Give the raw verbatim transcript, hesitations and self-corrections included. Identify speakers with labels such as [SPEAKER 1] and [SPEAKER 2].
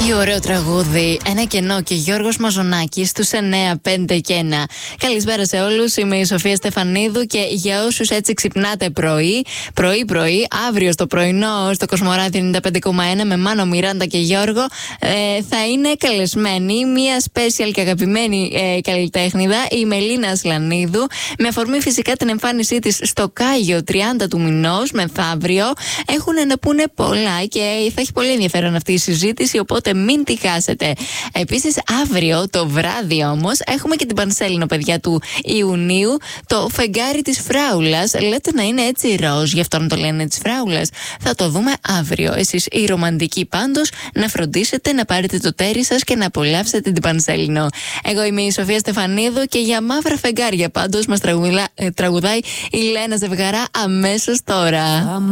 [SPEAKER 1] Τι ωραίο τραγούδι. Ένα κενό και Γιώργος Μαζονάκης στους εννιά πέντε και ένα. Καλησπέρα σε όλους. Είμαι η Σοφία Στεφανίδου και για όσους έτσι ξυπνάτε πρωί, πρωί-πρωί, αύριο στο πρωινό στο Κοσμοράδιο ενενήντα πέντε κόμμα ένα με Μάνο, Μιράντα και Γιώργο ε, θα είναι καλεσμένη μια special και αγαπημένη ε, καλλιτέχνηδα, η Μελίνα Ασλανίδου, με αφορμή φυσικά την εμφάνισή της στο Κάγιο τριάντα του μηνός μεθαύριο. Έχουν να πούνε πολλά και θα έχει πολύ ενδιαφέρον αυτή η συζήτηση, οπότε μην τη χάσετε. Επίσης, αύριο το βράδυ όμως έχουμε και την Πανσέλινο, παιδιά, του Ιουνίου, το φεγγάρι της Φράουλας. Λέτε να είναι έτσι ροζ, γι' αυτό να το λένε της Φράουλας. Θα το δούμε αύριο. Εσείς οι ρομαντικοί πάντως να φροντίσετε να πάρετε το τέρι σας και να απολαύσετε την Πανσέλινο. Εγώ είμαι η Σοφία Στεφανίδου και για μαύρα φεγγάρια πάντως μας τραγουδά, ε, τραγουδάει η Λένα Ζευγαρά αμέσως τώρα.